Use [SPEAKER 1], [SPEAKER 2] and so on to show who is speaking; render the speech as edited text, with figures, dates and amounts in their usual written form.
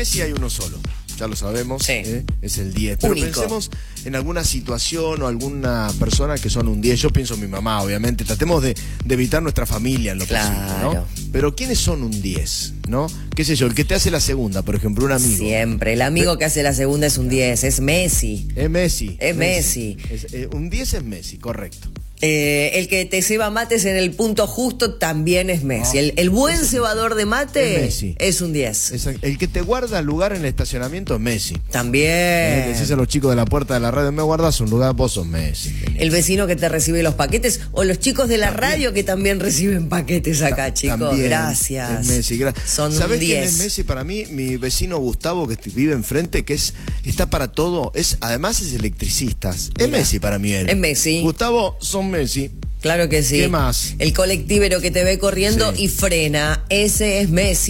[SPEAKER 1] Messi hay uno solo. Ya lo sabemos,
[SPEAKER 2] Sí.
[SPEAKER 1] Es el 10. Pero
[SPEAKER 2] Único.
[SPEAKER 1] pensemos en alguna situación o alguna persona que son un 10. Yo pienso en mi mamá, obviamente. Tratemos de evitar nuestra familia en lo posible, ¿no? Pero ¿quiénes son un 10? ¿No? ¿Qué sé yo? El que te hace la segunda, por ejemplo, un amigo.
[SPEAKER 2] Siempre. El amigo que hace la segunda es un 10. Es Messi.
[SPEAKER 1] Es Messi.
[SPEAKER 2] Es Messi.
[SPEAKER 1] Un 10 es Messi, correcto.
[SPEAKER 2] El que te ceba mates en el punto justo también es Messi. El buen cebador de mate es un 10.
[SPEAKER 1] El que te guarda lugar en el estacionamiento es Messi.
[SPEAKER 2] También.
[SPEAKER 1] Decís a los chicos de la puerta de la radio, me guardas un lugar, vos sos Messi.
[SPEAKER 2] El vecino que te recibe los paquetes o los chicos de la radio que también reciben paquetes acá, chicos.
[SPEAKER 1] También
[SPEAKER 2] Gracias.
[SPEAKER 1] Es Messi.
[SPEAKER 2] Son
[SPEAKER 1] ¿Sabés
[SPEAKER 2] 10.
[SPEAKER 1] quién es Messi para mí? Mi vecino Gustavo, que vive enfrente, que está para todo. Además es electricista. Es Messi para mí él.
[SPEAKER 2] Es Messi.
[SPEAKER 1] Gustavo, son Messi.
[SPEAKER 2] Claro que sí.
[SPEAKER 1] ¿Qué más?
[SPEAKER 2] El colectivero que te ve corriendo y frena, ese es Messi.